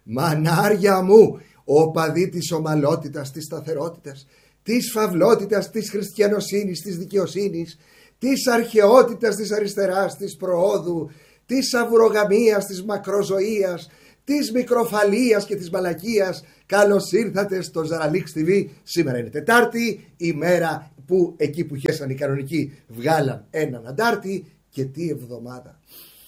Μανάρια μου, οπαδοί της ομαλότητας, της σταθερότητας, της φαυλότητας, της χριστιανοσύνης, της δικαιοσύνης, της αρχαιότητας, της αριστεράς, της προόδου, της αυρογαμίας, της μακροζωίας, της μικροφαλίας και της μαλακίας. Καλώς ήρθατε στο Ζαραλίξ TV. Σήμερα είναι Τετάρτη, ημέρα που εκεί που χέσαν οι κανονικοί βγάλαν έναν αντάρτη. Και τι εβδομάδα.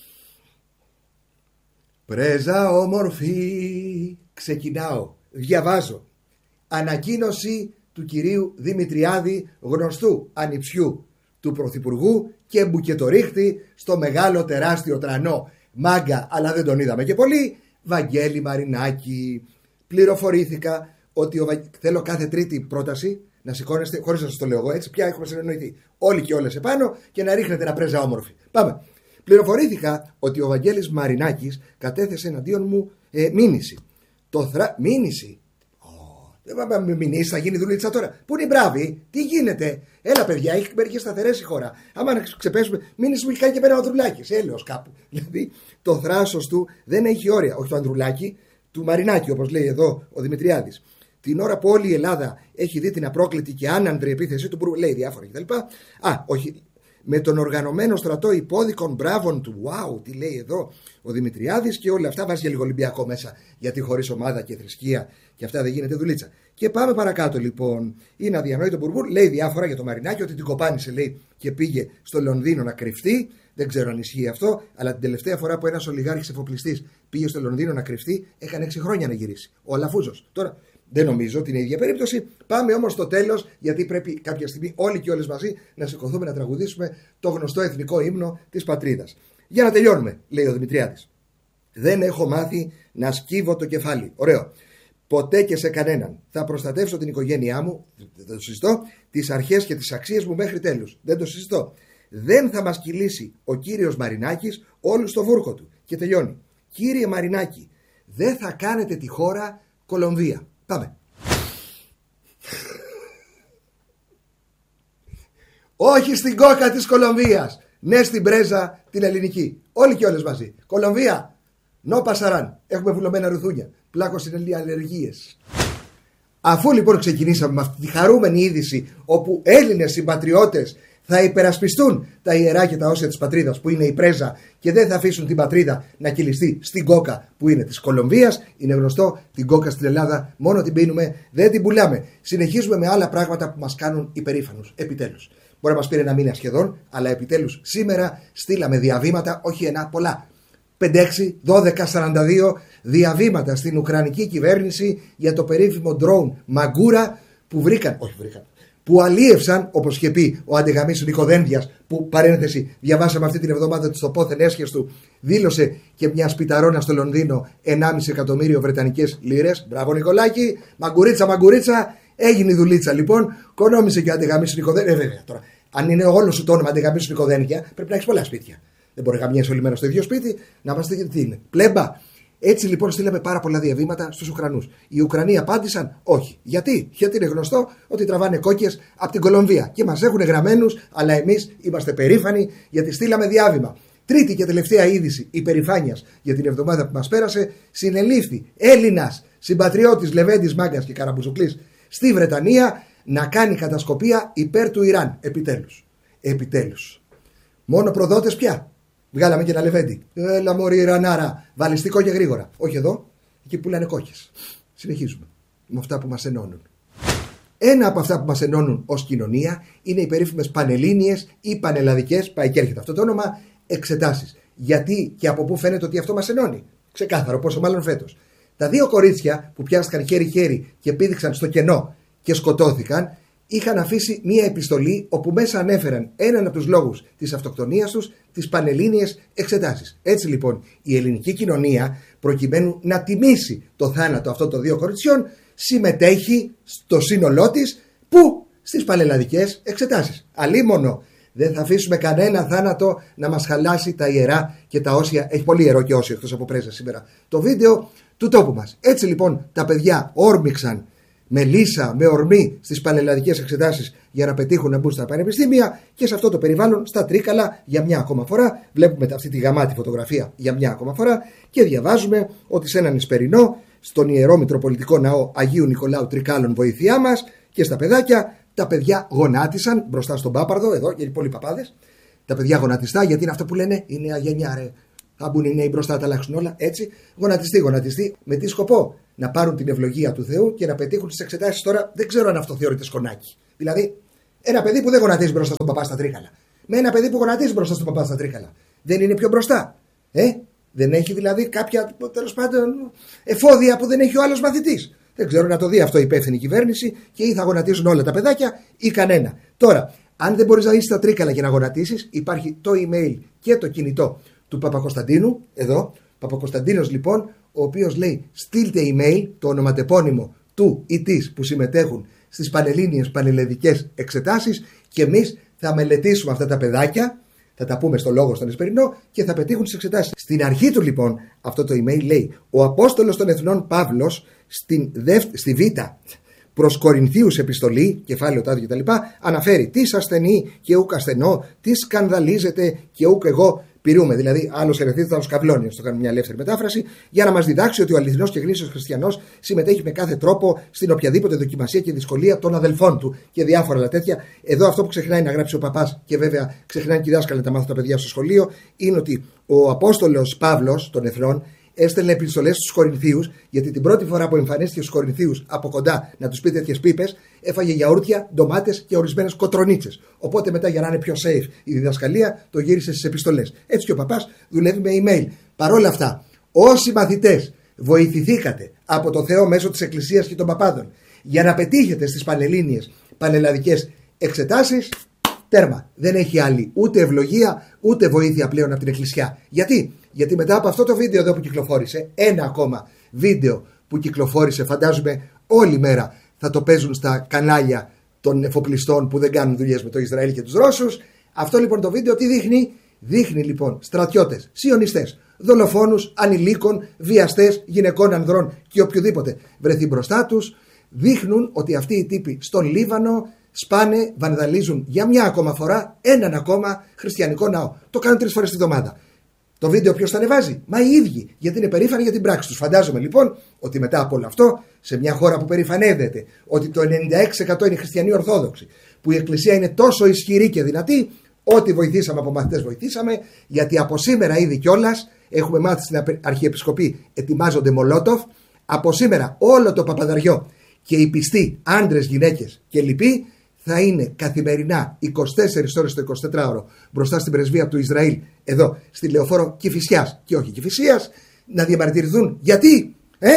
Πρέζα όμορφη. Ξεκινάω, διαβάζω. Ανακοίνωση του κυρίου Δημητριάδη, γνωστού ανιψιού του Πρωθυπουργού και μπουκετορίχτη στο μεγάλο τεράστιο τρανό. Μάγκα, αλλά δεν τον είδαμε και πολύ. Βαγγέλη Μαρινάκη. Πληροφορήθηκα ότι θέλω κάθε Τρίτη πρόταση να σηκώνεστε, χωρίς να σας το λέω εγώ έτσι, πια έχουμε συνεννοηθεί όλοι και όλες επάνω και να ρίχνετε ένα πρέζα όμορφη. Πάμε. Πληροφορήθηκα ότι ο Βαγγέλης Μαρινάκης κατέθεσε εναντίον μου μήνυση. Μήνυση. Δεν μηνύσει, θα γίνει δουλίτσα τώρα. Πού είναι η μπράβη, τι γίνεται. Έλα, παιδιά, έχει μερικές σταθερές η χώρα. Άμα να ξεπέσουμε, μήνυση μου έχει κάνει και πέρα ο Ανδρουλάκης. Έλεος κάπου. Δηλαδή το θράσος του δεν έχει όρια. Όχι το Ανδρουλάκη, του Μαρινάκη, όπως λέει εδώ ο Δημητριάδης. Την ώρα που όλη η Ελλάδα έχει δει την απρόκλητη και άνανδρη επίθεση του, λέει διάφορα κτλ. Όχι. Με τον οργανωμένο στρατό υπόδικων μπράβων του. Wow, τι λέει εδώ ο Δημητριάδης και όλα αυτά. Βάζει και λίγο Ολυμπιακό μέσα. Γιατί χωρίς ομάδα και θρησκεία και αυτά δεν γίνεται δουλίτσα. Και πάμε παρακάτω λοιπόν. Είναι αδιανόητο μπουρμπούρ. Λέει διάφορα για το Μαρινάκη ότι την κοπάνισε λέει και πήγε στο Λονδίνο να κρυφτεί. Δεν ξέρω αν ισχύει αυτό. Αλλά την τελευταία φορά που ένας ολιγάρχης εφοπλιστής πήγε στο Λονδίνο να κρυφτεί έκανε 6 χρόνια να γυρίσει. Ο Αλαφούζος. Τώρα. Δεν νομίζω ότι είναι η ίδια περίπτωση. Πάμε όμως στο τέλος, γιατί πρέπει κάποια στιγμή όλοι και όλες μαζί να σηκωθούμε να τραγουδήσουμε το γνωστό εθνικό ύμνο της πατρίδας. Για να τελειώνουμε, λέει ο Δημητριάδης. Δεν έχω μάθει να σκύβω το κεφάλι. Ωραίο. Ποτέ και σε κανέναν. Θα προστατεύσω την οικογένειά μου, δεν το συζητώ, τις αρχές και τις αξίες μου μέχρι τέλους. Δεν το συζητώ. Δεν θα μας κυλήσει ο κύριος Μαρινάκης όλους στο βούρκο του. Και τελειώνει. Κύριε Μαρινάκη, δεν θα κάνετε τη χώρα Κολομβία. Πάμε. Όχι στην κόκα της Κολομβίας. Ναι στην πρέζα την ελληνική. Όλοι και όλες μαζί. Κολομβία. Νο πασαράν. Έχουμε βουλωμένα ρουθούνια. Πλάκος είναι αλλεργίες. Αφού λοιπόν ξεκινήσαμε με αυτή τη χαρούμενη είδηση όπου Έλληνες συμπατριώτες θα υπερασπιστούν τα ιερά και τα όσια της πατρίδας που είναι η πρέζα και δεν θα αφήσουν την πατρίδα να κυλιστεί στην κόκα που είναι της Κολομβίας. Είναι γνωστό, την κόκα στην Ελλάδα μόνο την πίνουμε, δεν την πουλάμε. Συνεχίζουμε με άλλα πράγματα που μας κάνουν υπερήφανους. Επιτέλους. Μπορεί να μας πήρε ένα μήνα σχεδόν, αλλά επιτέλους σήμερα στείλαμε διαβήματα, όχι ένα, πολλά. 5, 6, 12, 42 διαβήματα στην Ουκρανική κυβέρνηση για το περίφημο drone Μαγκούρα που αλίευσαν, όπως είχε πει ο αντεγαμής Νικοδένδιας, που παρένθεση διαβάσαμε αυτή την εβδομάδα ότι στο πόθεν έσχες του δήλωσε και μια σπιταρόνα στο Λονδίνο 1,5 εκατομμύριο βρετανικές λίρες. Μπράβο Νικολάκη, μαγκουρίτσα, έγινε η δουλίτσα λοιπόν, κονόμησε και ο αντεγαμής Νικοδένδια. Βέβαια τώρα, αν είναι όλο σου το όνομα αντεγαμής Νικοδένδια, πρέπει να έχει πολλά σπίτια. Δεν μπορεί να γαμιέσαι όλη μέρα στο ίδιο σπίτι, να είμαστε τι είναι. Πλέμπα. Έτσι λοιπόν στείλαμε πάρα πολλά διαβήματα στους Ουκρανούς. Οι Ουκρανοί απάντησαν όχι. Γιατί? Γιατί είναι γνωστό ότι τραβάνε κόκκες από την Κολομβία και μας έχουν γραμμένους, αλλά εμείς είμαστε περήφανοι γιατί στείλαμε διάβημα. Τρίτη και τελευταία είδηση υπερηφάνειας για την εβδομάδα που μας πέρασε, συνελήφθη Έλληνας συμπατριώτης Λεβέντης Μάγκας και Καραμπουζουκλής στη Βρετανία να κάνει κατασκοπία υπέρ του Ιράν. Επιτέλους. Μόνο προδότες πια. Βγάλαμε και ένα Λεβέντη. Έλα μωρή Ιρανάρα. Βαλιστικό και γρήγορα. Όχι εδώ, εκεί που λένε κόκκες. Συνεχίζουμε με αυτά που μας ενώνουν. Ένα από αυτά που μας ενώνουν ως κοινωνία είναι οι περίφημες πανελλήνιες ή πανελλαδικές, πάει και έρχεται αυτό το όνομα, εξετάσεις. Γιατί και από πού φαίνεται ότι αυτό μας ενώνει? Ξεκάθαρο, πόσο μάλλον φέτος. Τα 2 κορίτσια που πιάστηκαν χέρι-χέρι και πήδηξαν στο κενό και σκοτώθηκαν, είχαν αφήσει μία επιστολή όπου μέσα ανέφεραν έναν από τους λόγους της αυτοκτονίας τους, τις πανελλήνιες εξετάσεις. Έτσι λοιπόν η ελληνική κοινωνία, προκειμένου να τιμήσει το θάνατο αυτών των 2 κοριτσιών, συμμετέχει στο σύνολό της που στις πανελλαδικές εξετάσεις. Αλίμονο, δεν θα αφήσουμε κανένα θάνατο να μας χαλάσει τα ιερά και τα όσια. Έχει πολύ ιερό και όσιο εκτός από πρέζα σήμερα το βίντεο του τόπου μας. Έτσι λοιπόν τα παιδιά όρμηξαν με λύσα, με ορμή στις πανελλαδικές εξετάσεις για να πετύχουν να μπουν στα πανεπιστήμια, και σε αυτό το περιβάλλον στα Τρίκαλα για μια ακόμα φορά. Βλέπουμε αυτή τη γαμάτη φωτογραφία για μια ακόμα φορά και διαβάζουμε ότι σε έναν Ισπερινό, στον Ιερό Μητροπολιτικό Ναό Αγίου Νικολάου Τρικάλων, βοήθειά μας, και στα παιδάκια, τα παιδιά γονάτισαν μπροστά στον Πάπαρδο, εδώ, γιατί πολλοί παπάδες. Τα παιδιά γονατιστά, γιατί είναι αυτό που λένε η νέα γενιά, ρε. Θα μπουν οι νέοι μπροστά, τα αλλάξουν όλα. Έτσι, γονατιστή. Με τι σκοπό? Να πάρουν την ευλογία του Θεού και να πετύχουν τις εξετάσεις. Τώρα δεν ξέρω αν αυτό θεωρείται σκονάκι. Δηλαδή, ένα παιδί που δεν γονατίζει μπροστά στον παπά στα Τρίκαλα, με ένα παιδί που γονατίζει μπροστά στον παπά στα Τρίκαλα, δεν είναι πιο μπροστά? Δεν έχει δηλαδή κάποια, τέλος πάντων, εφόδια που δεν έχει ο άλλος μαθητής? Δεν ξέρω, να το δει αυτό η υπεύθυνη κυβέρνηση, και ή θα γονατίζουν όλα τα παιδάκια ή κανένα. Τώρα, αν δεν μπορείς να είσαι στα Τρίκαλα και να γονατίσεις, υπάρχει το email και το κινητό του Παπακοσταντίνου. Εδώ, Παπακοσταντίνος λοιπόν, ο οποίος λέει: στείλτε email, το ονοματεπώνυμο του ή της που συμμετέχουν στις πανελλήνιες πανελλαδικές εξετάσεις, και εμείς θα μελετήσουμε αυτά τα παιδάκια. Θα τα πούμε στο λόγο στον Εσπερινό και θα πετύχουν τις εξετάσεις. Στην αρχή του λοιπόν αυτό το email λέει: ο Απόστολος των Εθνών Παύλος στη Β' προς Κορινθίους επιστολή, κεφάλαιο τάδε κτλ. Αναφέρει τι ασθενεί και ούκ ασθενώ, τι σκανδαλίζεται και ούκ εγώ πυρούμε. Δηλαδή, άλλος ερεθίζεται, άλλος καυλώνει. Στο κάνω μια ελεύθερη μετάφραση, για να μας διδάξει ότι ο αληθινός και γνήσιος χριστιανός συμμετέχει με κάθε τρόπο στην οποιαδήποτε δοκιμασία και δυσκολία των αδελφών του και διάφορα άλλα τέτοια. Εδώ αυτό που ξεχνάει να γράψει ο παπάς, και βέβαια ξεχνάει και οι δάσκαλοι να τα μάθουν τα παιδιά στο σχολείο, είναι ότι ο Απόστολος Παύλος των Εθνών έστελνε επιστολές στους Κορινθίους, γιατί την πρώτη φορά που εμφανίστηκε στους Κορινθίους από κοντά να τους πει τέτοιες πίπες, έφαγε γιαούρτια, ντομάτες και ορισμένες κοτρονίτσες. Οπότε μετά, για να είναι πιο safe η διδασκαλία, το γύρισε στις επιστολές. Έτσι και ο παπάς δουλεύει με email. Παρ' όλα αυτά, όσοι μαθητές βοηθηθήκατε από το Θεό μέσω της Εκκλησίας και των παπάδων για να πετύχετε στις πανελλήνιες πανελλαδικές εξετάσεις, τέρμα. Δεν έχει άλλη ούτε ευλογία ούτε βοήθεια πλέον από την Εκκλησιά. Γιατί μετά από αυτό το βίντεο εδώ που κυκλοφόρησε, ένα ακόμα βίντεο που κυκλοφόρησε, φαντάζομαι όλη μέρα θα το παίζουν στα κανάλια των εφοπλιστών που δεν κάνουν δουλειές με το Ισραήλ και τους Ρώσους. Αυτό λοιπόν το βίντεο τι δείχνει? Δείχνει λοιπόν στρατιώτες, σιωνιστές, δολοφόνους, ανηλίκων, βιαστές, γυναικών, ανδρών και οποιοδήποτε βρεθεί μπροστά τους. Δείχνουν ότι αυτοί οι τύποι στον Λίβανο σπάνε, βανδαλίζουν για μια ακόμα φορά έναν ακόμα χριστιανικό ναό. Το κάνουν 3 φορές τη βδομάδα. Το βίντεο ποιος τα ανεβάζει? Μα οι ίδιοι, γιατί είναι περήφανοι για την πράξη τους. Φαντάζομαι λοιπόν ότι μετά από όλο αυτό, σε μια χώρα που περηφανεύεται ότι το 96% είναι χριστιανοί Ορθόδοξοι, που η Εκκλησία είναι τόσο ισχυρή και δυνατή, ό,τι βοηθήσαμε από μαθητές βοηθήσαμε, γιατί από σήμερα ήδη κιόλας έχουμε μάθει στην Αρχιεπισκοπή ετοιμάζονται Μολότοφ. Από σήμερα όλο το παπαδαριό και οι πιστοί, άντρες, γυναίκες και λοιποί, θα είναι καθημερινά 24 ώρες το 24ωρο μπροστά στην πρεσβεία του Ισραήλ, εδώ στη Λεωφόρο Κηφισιάς και όχι Κηφισίας, να διαμαρτυρηθούν. Γιατί?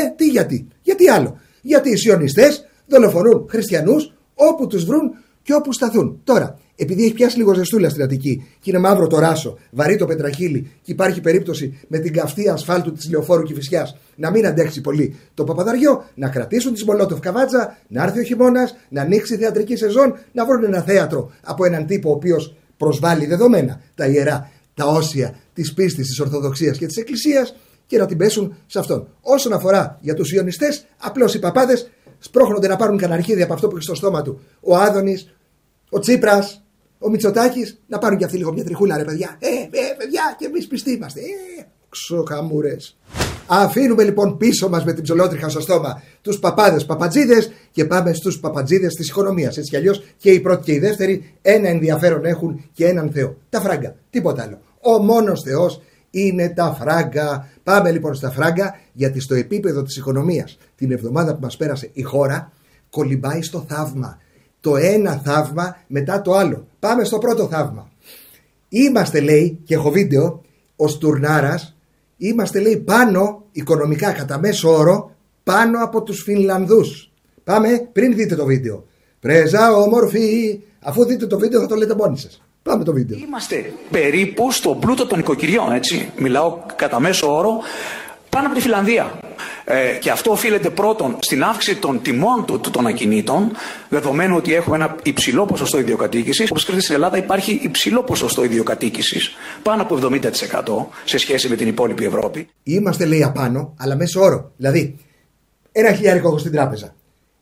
Γιατί άλλο? Γιατί οι σιωνιστές δολοφονούν χριστιανούς όπου τους βρουν και όπου σταθούν. Τώρα, επειδή έχει πιάσει λίγο ζεστούλα στην Αττική και είναι μαύρο το ράσο, βαρύ το πετραχύλι και υπάρχει περίπτωση με την καυτή ασφάλτου της Λεωφόρου Κηφισιάς να μην αντέξει πολύ το παπαδαριό, να κρατήσουν τις Μολότοφ καβάτζα, να έρθει ο χειμώνας, να ανοίξει η θεατρική σεζόν, να βρουν ένα θέατρο από έναν τύπο ο οποίος προσβάλλει δεδομένα τα ιερά, τα όσια της πίστης, της Ορθοδοξίας και της Εκκλησίας, και να την πέσουν σε αυτόν. Όσον αφορά για τους Ιωνιστές, απλώς οι παπάδες σπρώχνονται να πάρουν καναρχίδι από αυτό που έχει στο στόμα του ο Άδωνης, ο Τσίπρας, ο Μητσοτάκης, να πάρουν κι αυτοί λίγο μια τριχούλα, ρε παιδιά. Παιδιά, και εμείς πιστοί είμαστε. Ξοχαμούρες. Αφήνουμε λοιπόν πίσω μας με την ψολότριχα στο στόμα τους παπάδες παπατζίδες και πάμε στους παπατζίδες της οικονομίας. Έτσι κι αλλιώς και οι πρώτοι και οι δεύτεροι ένα ενδιαφέρον έχουν και έναν Θεό. Τα φράγκα. Τίποτα άλλο. Ο μόνος Θεός είναι τα φράγκα. Πάμε λοιπόν στα φράγκα, γιατί στο επίπεδο της οικονομίας την εβδομάδα που μας πέρασε η χώρα κολυμπάει στο θαύμα. Το ένα θαύμα μετά το άλλο. Πάμε στο πρώτο θαύμα. Είμαστε, λέει, και έχω βίντεο, ο Στουρνάρας, είμαστε, λέει, πάνω οικονομικά κατά μέσο όρο πάνω από τους Φινλανδούς. Πάμε πριν δείτε το βίντεο. Πρέζα όμορφη. Αφού δείτε το βίντεο θα το λέτε μόνοι σας. Πάμε το βίντεο. Είμαστε περίπου στον πλούτο των οικοκυριών, έτσι. Μιλάω κατά μέσο όρο πάνω από τη Φινλανδία. Και αυτό οφείλεται πρώτον στην αύξηση των τιμών των ακινήτων, δεδομένου ότι έχουμε ένα υψηλό ποσοστό ιδιοκατοίκησης. Όπως ξέρετε, στην Ελλάδα υπάρχει υψηλό ποσοστό ιδιοκατοίκησης, πάνω από 70% σε σχέση με την υπόλοιπη Ευρώπη. Είμαστε, λέει, απάνω, αλλά μέσο όρο. Δηλαδή, 1.000 έχω στην τράπεζα.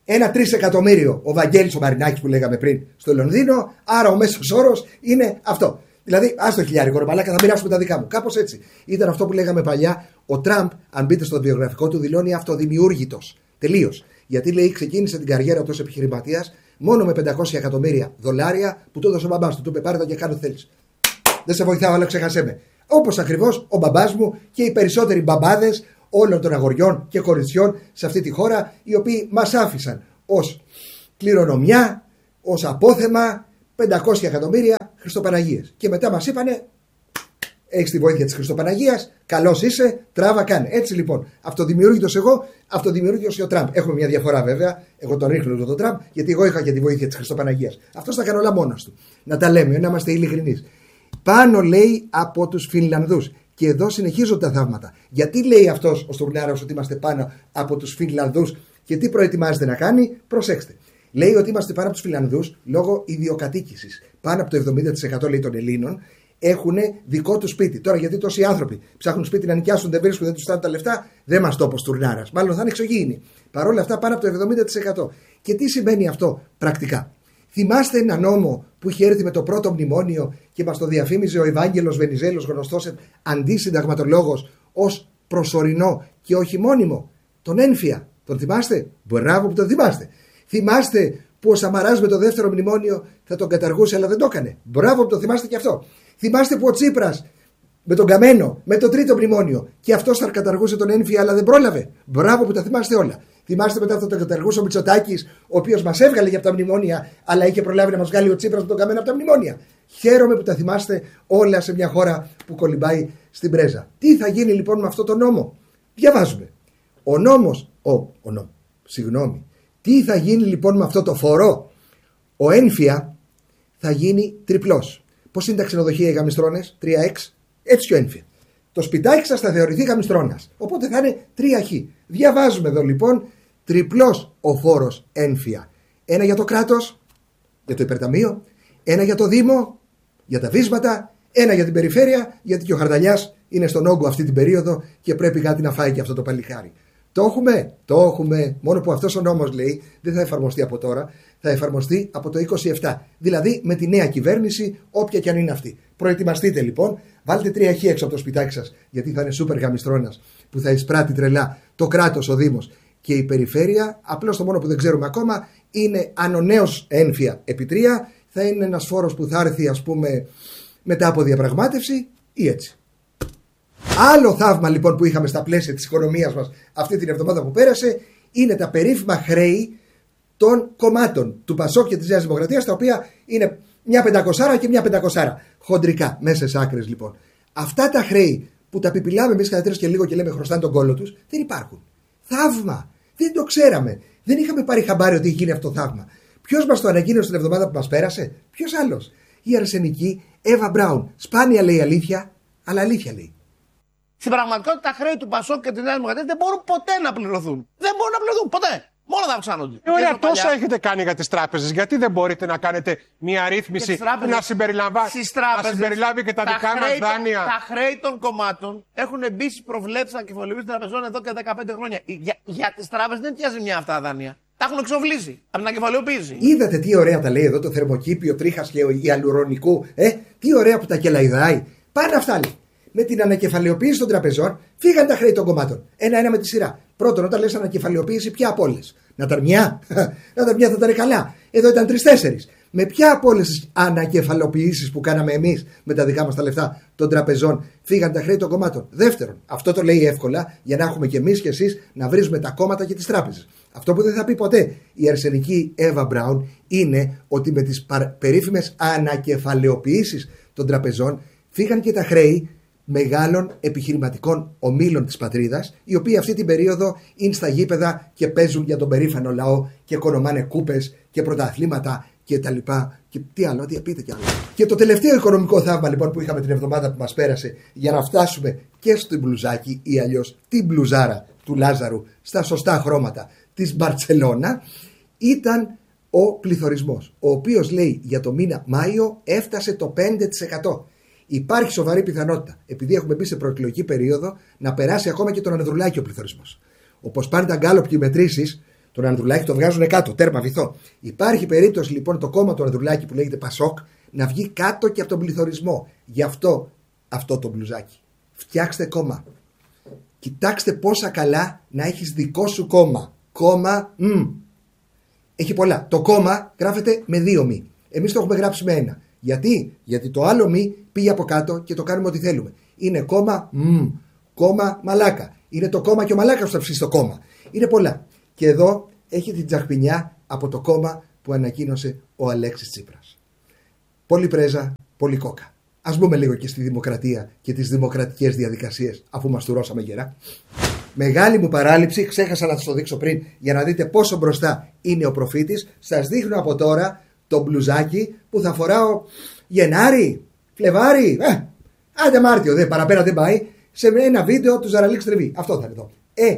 ένα 3 εκατομμύριο ο Βαγγέλης ο Μαρινάκης που λέγαμε πριν στο Λονδίνο, άρα ο μέσος όρος είναι αυτό. Δηλαδή, άστο χιλιάρικο ρε μαλάκα, θα μοιράσουμε τα δικά μου. Κάπως έτσι. Ήταν αυτό που λέγαμε παλιά. Ο Τραμπ, αν μπείτε στο βιογραφικό του, δηλώνει αυτοδημιούργητος. Τελείως. Γιατί λέει, ξεκίνησε την καριέρα του ως επιχειρηματίας μόνο με 500 εκατομμύρια δολάρια που του έδωσε ο μπαμπάς του. Του είπε πάρε το και κάνω θέλεις. Δεν σε βοηθάω, αλλά ξεχάσέ με. Όπως ακριβώς ο μπαμπάς μου και οι περισσότεροι μπαμπάδες όλων των αγοριών και κοριτσιών σε αυτή τη χώρα, οι οποίοι μας άφησαν ως κληρονομιά, ως απόθεμα 500 εκατομμύρια Χριστοπαναγίες. Και μετά μας είπανε, έχεις τη βοήθεια της Χριστοπαναγίας, καλός είσαι, τράβα κάνε. Έτσι λοιπόν, αυτοδημιούργητος εγώ, αυτοδημιούργητος ο Τραμπ. Έχουμε μια διαφορά βέβαια, εγώ τον ρίχνω τον Τραμπ, γιατί εγώ είχα και τη βοήθεια της Χριστοπαναγίας. Αυτός τα κάνει όλα μόνος του. Να τα λέμε, να είμαστε ειλικρινείς. Πάνω λέει από τους Φινλανδούς. Και εδώ συνεχίζονται τα θαύματα. Γιατί λέει αυτός ο Στουρνάρας ότι είμαστε πάνω από τους Φινλανδούς και τι προετοιμάζεται να κάνει, προσέξτε. Λέει ότι είμαστε πάνω από τους Φινλανδούς λόγω ιδιοκατοίκησης. Πάνω από το 70% λέει των Ελλήνων έχουν δικό του σπίτι. Τώρα, γιατί τόσοι άνθρωποι ψάχνουν σπίτι να νοικιάσουν, δεν βρίσκουν, δεν τους φτάνουν τα λεφτά, δεν μας το είπε ο Στουρνάρας. Μάλλον θα είναι εξωγήινοι. Παρ' όλα αυτά, πάνω από το 70%. Και τι σημαίνει αυτό πρακτικά. Θυμάστε ένα νόμο που είχε έρθει με το πρώτο μνημόνιο και μας το διαφήμιζε ο Ευάγγελος Βενιζέλος, γνωστός αντισυνταγματολόγος, ως προσωρινό και όχι μόνιμο. Τον ένφια. Τον θυμάστε? Μπράβο που τον θυμάστε. Θυμάστε που ο Σαμαράς με το δεύτερο μνημόνιο θα τον καταργούσε, αλλά δεν το έκανε. Μπράβο που το θυμάστε και αυτό. Θυμάστε που ο Τσίπρας με τον Καμένο, με το τρίτο μνημόνιο, και αυτός θα καταργούσε τον ένφια, αλλά δεν πρόλαβε. Μπράβο που τα θυμάστε όλα. Θυμάστε μετά αυτό το καταργούσε ο Μητσοτάκης, ο οποίος μας έβγαλε για από τα μνημόνια, αλλά είχε προλάβει να μας βγάλει ο Τσίπρας με τον Καμένο από τα μνημόνια. Χαίρομαι που τα θυμάστε όλα σε μια χώρα που κολυμπάει στην πρέζα. Τι θα γίνει λοιπόν με αυτό το νόμο? Διαβάζουμε. Ο νόμος, τι θα γίνει λοιπόν με αυτό το φόρο? Ο ένφια θα γίνει τριπλός. Πώς είναι τα ξενοδοχεία οι γαμιστρώνες? 3x, έτσι και ο ένφια. Το σπιτάκι σας θα θεωρηθεί γαμιστρώνας. Οπότε θα είναι 3χ. Διαβάζουμε εδώ λοιπόν τριπλός ο φόρος ένφια. Ένα για το κράτος, για το υπερταμείο, ένα για το Δήμο, για τα βίσματα, ένα για την περιφέρεια, γιατί και ο Χαρδαλιάς είναι στον όγκο αυτή την περίοδο και πρέπει κάτι να φάει και αυτό το παλικάρι. Το έχουμε. Μόνο που αυτός ο νόμος λέει δεν θα εφαρμοστεί από τώρα, θα εφαρμοστεί από το 27. Δηλαδή με τη νέα κυβέρνηση, όποια και αν είναι αυτή. Προετοιμαστείτε λοιπόν, βάλτε 3χ έξω από το σπιτάκι σας, γιατί θα είναι σούπερ γαμιστρώνας που θα εισπράττει τρελά το κράτος, ο Δήμος και η περιφέρεια. Απλώς το μόνο που δεν ξέρουμε ακόμα είναι αν ο νέος ένφια επί 3 θα είναι ένας φόρος που θα έρθει, ας πούμε, μετά από διαπραγμάτευση ή έτσι. Άλλο θαύμα λοιπόν που είχαμε στα πλαίσια της οικονομίας μας αυτή την εβδομάδα που πέρασε είναι τα περίφημα χρέη των κομμάτων του Πασόκ και της Νέας Δημοκρατίας, τα οποία είναι μια 500 και μια 500. Χοντρικά, μέσες άκρες λοιπόν. Αυτά τα χρέη που τα πιπιλάμε εμείς κατά 3 και λίγο και λέμε χρωστάνε τον κόλλο τους, δεν υπάρχουν. Θαύμα! Δεν το ξέραμε. Δεν είχαμε πάρει χαμπάρι ότι γίνει αυτό το θαύμα. Ποιος μας το ανακοίνωσε την εβδομάδα που μας πέρασε? Ποιος άλλος? Η αρσενική Εύα Μπράουν. Σπάνια λέει αλήθεια, αλλά αλήθεια λέει. Στην πραγματικότητα τα χρέη του Πασόκ και τη Νέα Δημοκρατία δεν μπορούν ποτέ να πληρωθούν. Δεν μπορούν να πληρωθούν ποτέ. Μόνο θα αυξάνονται. Ωραία, τόσα έχετε κάνει για τις τράπεζες. Γιατί δεν μπορείτε να κάνετε μια ρύθμιση που να συμπεριλάβει και τα δικά μας δάνεια? Τα χρέη των κομμάτων έχουν μπει στις προβλέψεις ανακεφαλαιοποίησης τραπεζών εδώ και 15 χρόνια. Για τις τράπεζες δεν πιάζει μια αυτά τα δάνεια. Τα έχουν εξοβλήσει από την ανακεφαλαιοποίηση. Είδατε τι ωραία τα λέει εδώ το θερμοκήπιο τρίχας και η αλουρονικού. Τι ωραία που τα κελαϊδάει. Πάνε αυτά λέει. Με την ανακεφαλαιοποίηση των τραπεζών φύγαν τα χρέη των κομμάτων. Ένα-ένα με τη σειρά. Πρώτον, όταν λες ανακεφαλαιοποίηση, ποια από όλες? Να τα μια θα ήταν καλά. Εδώ ήταν 3-4. Με ποια από όλες τις ανακεφαλαιοποιήσεις που κάναμε εμείς με τα δικά μας τα λεφτά των τραπεζών φύγαν τα χρέη των κομμάτων? Δεύτερον, αυτό το λέει εύκολα για να έχουμε και εμείς και εσείς να βρίζουμε τα κόμματα και τις τράπεζες. Αυτό που δεν θα πει ποτέ η αρσενική Εύα Μπράουν είναι ότι με τις περίφημες ανακεφαλαιοποιήσεις των τραπεζών φύγαν και τα χρέη μεγάλων επιχειρηματικών ομίλων της πατρίδας, οι οποίοι αυτή την περίοδο είναι στα γήπεδα και παίζουν για τον περήφανο λαό και οικονομάνε κούπες και πρωταθλήματα και τα λοιπά. Και τι άλλο, τι πείτε κι άλλο. Και το τελευταίο οικονομικό θαύμα λοιπόν που είχαμε την εβδομάδα που μας πέρασε, για να φτάσουμε και στο μπλουζάκι ή αλλιώς την μπλουζάρα του Λάζαρου στα σωστά χρώματα της Μπαρτσελώνα, ήταν ο πληθωρισμός, ο οποίος λέει για το μήνα Μάιο έφτασε το 5%. Υπάρχει σοβαρή πιθανότητα, επειδή έχουμε μπει σε προεκλογική περίοδο, να περάσει ακόμα και τον Ανδρουλάκη ο πληθωρισμός. Όπως πάνε τα γκάλοπ και οι μετρήσεις, Τον Ανδρουλάκη τον βγάζουν κάτω, τέρμα βυθό. Υπάρχει περίπτωση λοιπόν το κόμμα του Ανδρουλάκη που λέγεται Πασόκ να βγει κάτω και από τον πληθωρισμό. Γι' αυτό το μπλουζάκι. Φτιάξτε κόμμα. Κοιτάξτε πόσα καλά να έχεις δικό σου κόμμα. Κόμμα, έχει πολλά. Το κόμμα γράφεται με 2 μη. Εμείς το έχουμε γράψει με 1. Γιατί το άλλο μη πήγε από κάτω και το κάνουμε ό,τι θέλουμε. Είναι κόμμα, κόμμα μαλάκα. Είναι το κόμμα και ο μαλάκας που θα ψήσει το κόμμα. Είναι πολλά. Και εδώ έχει την τσαχπινιά από το κόμμα που ανακοίνωσε ο Αλέξης Τσίπρας. Πολύ πρέζα, πολύ κόκα. Ας μπούμε λίγο και στη δημοκρατία και τις δημοκρατικές διαδικασίες, αφού μας τουρώσαμε γερά. Μεγάλη μου παράληψη, ξέχασα να σας το δείξω πριν για να δείτε πόσο μπροστά είναι ο προφήτης. Σας δείχνω από τώρα το μπλουζάκι που θα φοράω Γενάρη, Φλεβάρη, άντε Μάρτιο, παραπέρα δεν πάει, σε ένα βίντεο του Ζαραλίξ Τριβή. Αυτό θα είναι εδώ.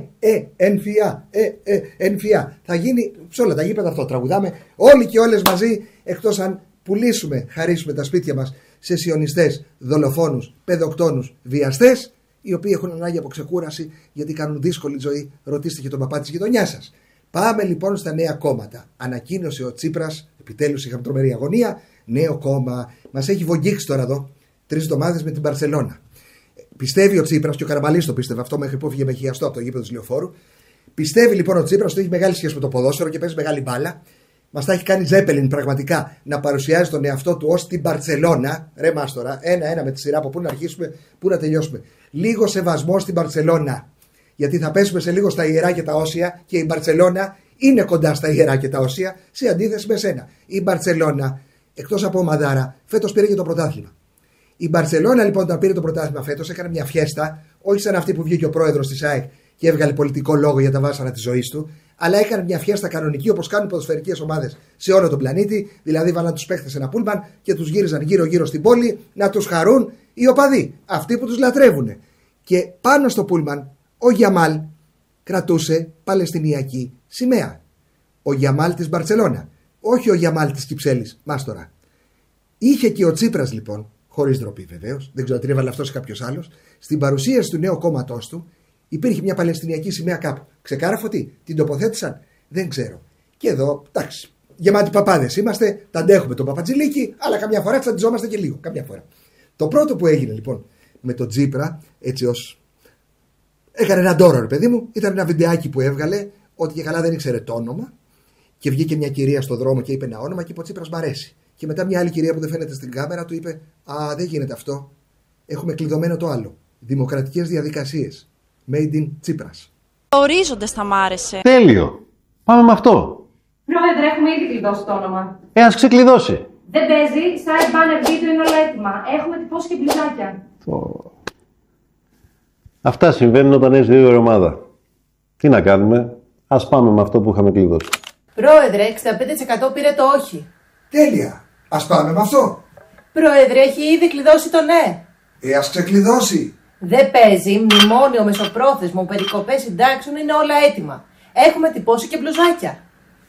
Ενφιά. Θα γίνει σε όλα τα γήπεδα αυτό. Τραγουδάμε όλοι και όλες μαζί, εκτός αν χαρίσουμε τα σπίτια μας σε σιωνιστές, δολοφόνους, παιδοκτόνους, βιαστές, οι οποίοι έχουν ανάγκη από ξεκούραση γιατί κάνουν δύσκολη ζωή. Ρωτήστε και τον παπά της γειτονιάς σας. Πάμε λοιπόν στα νέα κόμματα. Ανακοίνωσε ο Τσίπρας, επιτέλους είχαμε τρομερή αγωνία. Νέο κόμμα. Μας έχει βογγίξει τώρα εδώ 3 εβδομάδες με την Μπαρσελόνα. Πιστεύει ο Τσίπρας, και ο Καραμαλής το πίστευε αυτό μέχρι που έφυγε με χιαστό από το γήπεδο του Λεωφόρου. Πιστεύει λοιπόν ο Τσίπρας ότι έχει μεγάλη σχέση με το ποδόσφαιρο και παίζει μεγάλη μπάλα. Μας τα έχει κάνει Ζέπελιν πραγματικά να παρουσιάζει τον εαυτό του ως την Μπαρσελόνα. Ρε μας τώρα, ένα-ένα με τη σειρά από πού να αρχίσουμε, πού να τελειώσουμε. Λίγο σεβασμό στην Μπαρσελόνα. Γιατί θα πέσουμε σε λίγο στα ιερά και τα όσια και η Μπαρσελόνα είναι κοντά στα ιερά και τα όσια σε αντίθεση με σένα. Η Μπαρσελόνα, εκτός από ομαδάρα, φέτος πήρε και το πρωτάθλημα. Η Μπαρσελόνα λοιπόν όταν πήρε το πρωτάθλημα φέτος έκανε μια φιέστα, όχι σαν αυτή που βγήκε ο πρόεδρος της ΑΕΚ και έβγαλε πολιτικό λόγο για τα βάσανα της ζωής του, αλλά έκανε μια φιέστα κανονική όπως κάνουν ποδοσφαιρικές ομάδες σε όλο τον πλανήτη. Δηλαδή βάλαν τους παίχτες σε ένα πούλμαν και τους γύριζαν γύρω-γύρω στην πόλη να τους χαρούν οι οπαδοί, αυτοί που τους λατρεύουν. Και πάνω στο πούλμαν ο Γιαμάλ κρατούσε παλαιστινιακή σημαία. Ο Γιαμάλ της Μπαρσελόνα, όχι ο Γιαμάλ της Κυψέλης, μάστορα. Είχε και ο Τσίπρας λοιπόν, χωρίς ντροπή βεβαίως, δεν ξέρω αν την έβαλε αυτός ή κάποιος άλλος, στην παρουσίαση του νέου κόμματός του. Υπήρχε μια παλαιστινιακή σημαία κάπου. Ξεκάρα φωτή. Την τοποθέτησαν. Δεν ξέρω. Και εδώ, εντάξει, γεμάτοι παπάδες είμαστε. Τα αντέχουμε τον Παπατζηλίκη, αλλά καμιά φορά τσαντιζόμαστε και λίγο. Καμιά φορά. Το πρώτο που έγινε λοιπόν με τον Τσίπρα, έτσι ως. Έκανε ένα ντόρο, ρε παιδί μου. Ήταν ένα βιντεάκι που έβγαλε, ότι και καλά δεν ήξερε το όνομα. Και βγήκε μια κυρία στο δρόμο και είπε ένα όνομα και είπε: ο Τσίπρας μ' αρέσει. Και μετά μια άλλη κυρία που δεν φαίνεται στην κάμερα του είπε: α, δεν γίνεται αυτό. Έχουμε κλειδωμένο το άλλο. Δημοκρατικές διαδικασίες. Made in Τσίπρας. Ο ορίζοντας θα μ' άρεσε. Τέλειο. Πάμε με αυτό. Πρόεδρε, έχουμε ήδη κλειδώσει το όνομα. Ας ξεκλειδώσει. Δεν παίζει, site banner βίντεο είναι όλα έτοιμα. Έχουμε τυπώσει και μπλουζάκια. Αυτά συμβαίνουν όταν έχεις γρήγορη ομάδα. Τι να κάνουμε, ας πάμε με αυτό που είχαμε κλειδώσει. Πρόεδρε, 65% πήρε το όχι. Τέλεια. Ας πάμε με αυτό. Πρόεδρε, έχει ήδη κλειδώσει το ναι. Ας ξεκλειδώσει. Δεν παίζει, μνημόνιο, μεσοπρόθεσμο, περικοπές συντάξεων είναι όλα έτοιμα. Έχουμε τυπώσει και μπλουζάκια.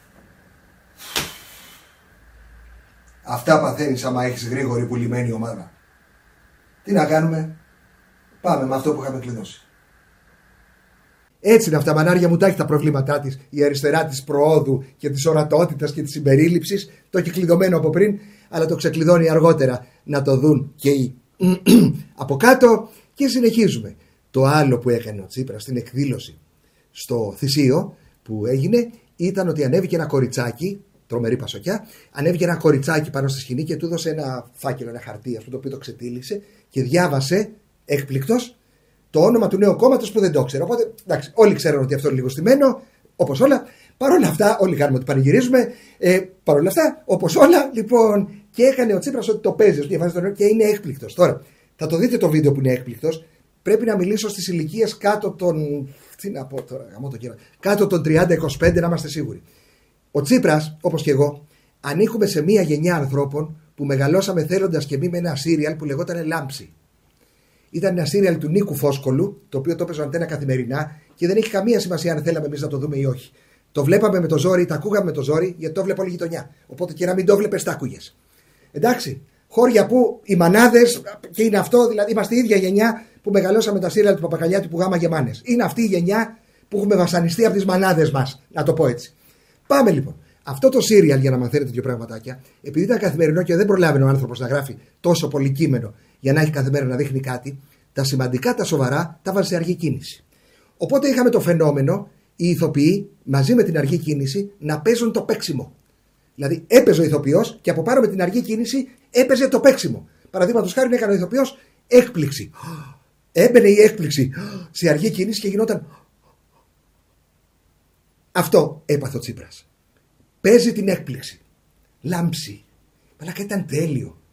Αυτά παθαίνεις άμα έχεις γρήγορη πουλημένη ομάδα. Τι να κάνουμε. Πάμε με αυτό που είχαμε κλειδώσει. Έτσι είναι αυτά, μανάρια μου, τα έχει τα προβλήματά της. Η αριστερά της προόδου και της ορατότητας και της συμπερίληψης. Το έχει κλειδωμένο από πριν, αλλά το ξεκλειδώνει αργότερα να το δουν και οι από κάτω. Και συνεχίζουμε. Το άλλο που έκανε ο Τσίπρας στην εκδήλωση στο Θησίο που έγινε ήταν ότι ανέβηκε ένα κοριτσάκι, τρομερή πασοκιά, ανέβηκε ένα κοριτσάκι πάνω στη σκηνή και του έδωσε ένα φάκελο, ένα χαρτί, αυτό το οποίο το ξετύλισε και διάβασε έκπληκτος το όνομα του νέου κόμματος που δεν το ήξερε. Οπότε εντάξει, όλοι ξέρουν ότι αυτό είναι λίγο στημένο, όπως όλα. Παρ' όλα αυτά, όλοι κάνουμε ότι πανηγυρίζουμε. Παρ' όλα αυτά, όπως όλα, λοιπόν, και έκανε ο Τσίπρας ότι το παίζει, ότι διαβάζει το νέο και είναι έκπληκτος. Τώρα, θα το δείτε το βίντεο που είναι έκπληκτος. Πρέπει να μιλήσω στις ηλικίες κάτω των. Τι να πω τώρα, κάτω των 30-25, να είμαστε σίγουροι. Ο Τσίπρας, όπως και εγώ, ανήκουμε σε μία γενιά ανθρώπων που μεγαλώσαμε θέλοντας και εμείς με ένα σύριαλ που λεγόταν Λάμψη. Ήταν ένα σύριαλ του Νίκου Φόσκολου, το οποίο το έπαιζε Αντένα καθημερινά και δεν έχει καμία σημασία αν θέλαμε εμείς να το δούμε ή όχι. Το βλέπαμε με το ζόρι, τα ακούγαμε με το ζόρι, γιατί το βλέπω όλη η γειτονιά. Οπότε και να μην το βλέπεις, τα άκουγες. Εντάξει. Χώρια που οι μανάδες, και είναι αυτό, δηλαδή είμαστε η ίδια γενιά που μεγαλώσαμε τα σύριαλ του Παπακαλιάτη που γάμα γεμάνες. Είναι αυτή η γενιά που έχουμε βασανιστεί από τις μανάδες μας, να το πω έτσι. Πάμε λοιπόν. Αυτό το σύριαλ, για να μαθαίνετε δύο πραγματάκια, επειδή ήταν καθημερινό και δεν προλάβαινε ο άνθρωπος να γράφει τόσο πολύ κείμενο για να έχει κάθε μέρα να δείχνει κάτι, τα σημαντικά, τα σοβαρά, τα βάζει σε αργή κίνηση. Οπότε είχαμε το φαινόμενο οι ηθοποιοί μαζί με την αργή κίνηση να παίζουν το παίξιμο. Δηλαδή έπαιζε ο ηθοποιός και από πάνω με την αργή κίνηση έπαιζε το παίξιμο. Παραδείγματος χάρη έκανε ο ηθοποιός έκπληξη. Έμπαινε η έκπληξη σε αργή κίνηση και γινόταν. Αυτό έπαθε ο Τσίπρας. Παίζει την έκπληξη. Λάμψη. Αλλά και ήταν τέλειο.